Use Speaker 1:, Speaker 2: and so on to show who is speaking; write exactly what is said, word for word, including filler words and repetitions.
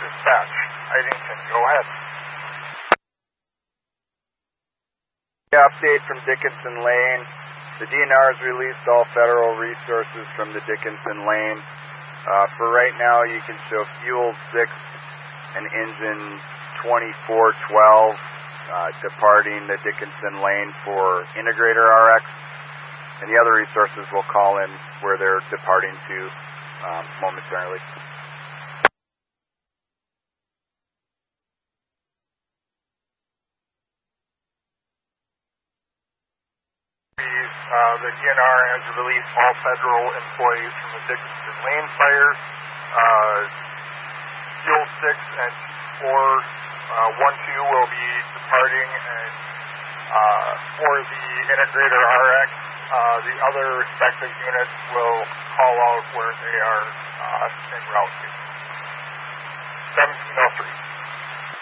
Speaker 1: Dispatch, Idington, go ahead.
Speaker 2: Update from Dickinson Lane. The D N R has released all federal resources from the Dickinson Lane. Uh, for right now, you can show fuel six and engine twenty-four twelve uh, departing the Dickinson Lane for Integrator R X. And the other resources will call in where they're departing to um, momentarily.
Speaker 1: Uh, the D N R has released all federal employees from the Dickinson Lane fire. Uh, Fuel six and four one two will be departing, and uh, for the Integrator R X, uh, the other respective units will call out where they are uh, en route to. seventeen oh three.